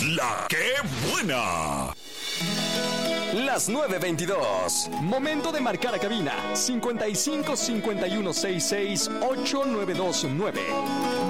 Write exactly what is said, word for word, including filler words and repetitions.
La que buena. Las nueve veintidós. Momento de marcar a cabina. cincuenta y cinco cincuenta y uno sesenta y seis ocho nueve dos nueve.